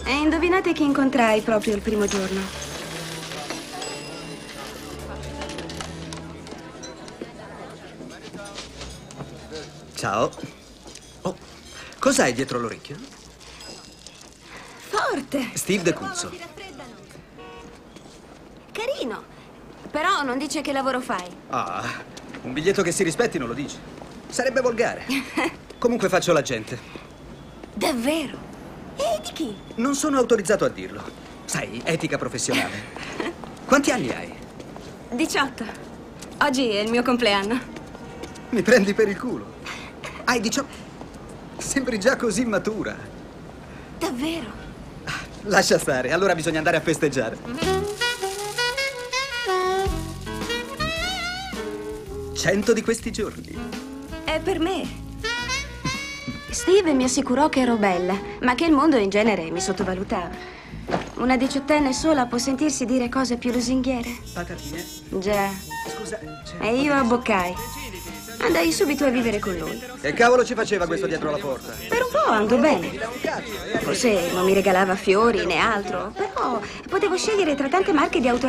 E indovinate chi incontrai proprio il primo giorno? Ciao. Oh, cos'hai dietro l'orecchio? Forte! Steve De Cuzzo. Carino. Però non dice che lavoro fai. Ah, un biglietto che si rispetti non lo dici. Sarebbe volgare. Comunque faccio l'agente. Davvero? E di chi? Non sono autorizzato a dirlo. Sai, etica professionale. Quanti anni hai? 18. Oggi è il mio compleanno. Mi prendi per il culo. Hai 18. Sembri già così matura. Davvero? Lascia stare, allora bisogna andare a festeggiare. 100 di questi giorni. È per me. Steve mi assicurò che ero bella, ma che il mondo in genere mi sottovalutava. Una diciottenne sola può sentirsi dire cose più lusinghiere. Patatine? Già. Scusa, E io abboccai. Andai subito a vivere con lui. Che cavolo ci faceva questo dietro la porta? Per un po' andò bene. Un cazzo, Forse non mi regalava fiori né altro, però potevo scegliere tra tante marche di auto